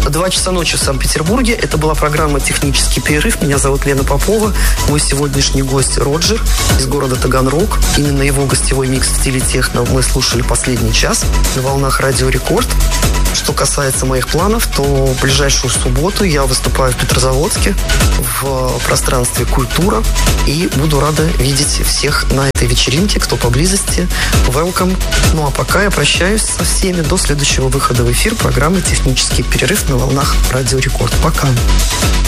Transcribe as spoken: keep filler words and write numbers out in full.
Два часа ночи в Санкт-Петербурге. Это была программа «Технический перерыв». Меня зовут Лена Попова. Мой сегодняшний гость Роджер из города Таганрог. Именно его гостевой микс в стиле техно мы слушали последний час на волнах Радио Рекорд. Что касается моих планов, то в ближайшую субботу я выступаю в Петрозаводске в пространстве «Культура». И буду рада видеть всех на этой вечеринке, кто поблизости. Welcome. Ну а пока я прощаюсь со всеми до следующего выхода в эфир программы «Технический перерыв» на волнах Радио Рекорд. Пока.